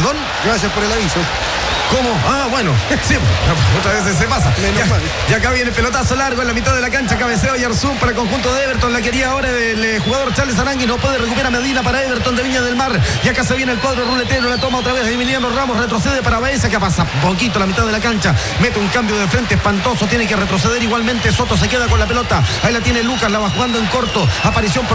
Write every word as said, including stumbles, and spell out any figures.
¿Perdón? Gracias por el aviso. ¿Cómo? Ah, bueno, sí, otra vez se pasa. Menos Ya, mal. y acá viene pelotazo largo en la mitad de la cancha, cabeceo y Arzún para el conjunto de Everton. La quería ahora el eh, jugador Charles Arangui, no puede recuperar Medina para Everton de Viña del Mar. Y acá se viene el cuadro ruletero, la toma otra vez de Emiliano Ramos, retrocede para Baeza, que pasa poquito la mitad de la cancha, mete un cambio de frente espantoso, tiene que retroceder igualmente. Soto se queda con la pelota, ahí la tiene Lucas, la va jugando en corto, aparición por